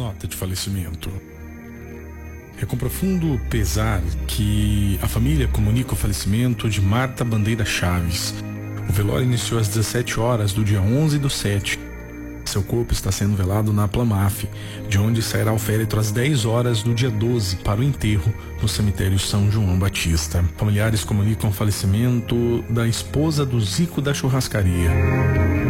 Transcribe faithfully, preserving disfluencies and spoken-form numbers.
nota de falecimento. É com profundo pesar que a família comunica o falecimento de Marta Bandeira Chaves. O velório iniciou às dezessete horas do dia onze do sete. Seu corpo está sendo velado na Plamaf, de onde sairá o féretro às dez horas do dia doze para o enterro no cemitério São João Batista. Familiares comunicam o falecimento da esposa do Zico da churrascaria.